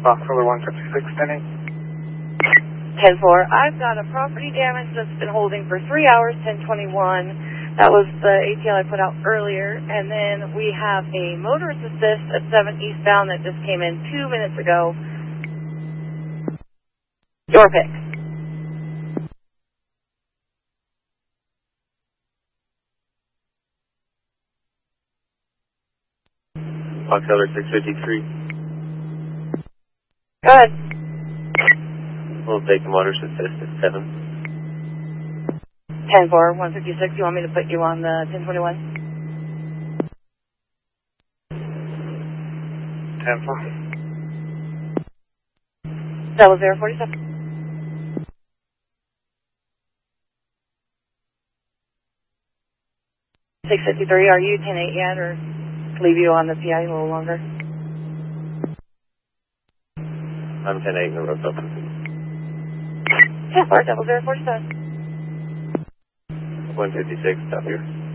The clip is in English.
Foxtrot 156, standing. 10-4. I've got a property damage that's been holding for 3 hours, 1021. That was the ATL I put out earlier. And then we have a motorist assist at 7 eastbound that just came in 2 minutes ago. Your pick. Foxtrot 653. Go ahead. We'll take the motorist assist at 7. 10-4, 156. You want me to put you on the 1021? 10-4. That was 047. 653. Are you 10-8 yet, or leave you on the PI a little longer? I'm 10-8 and the road's open. 10-4, that was 047. 156, stop here.